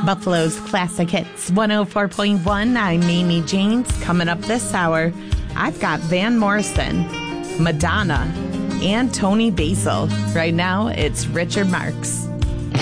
Buffalo's Classic Hits 104.1. I'm Amy James. Coming up this hour, I've got Van Morrison, Madonna, and Tony Basil. Right now, it's Richard Marx.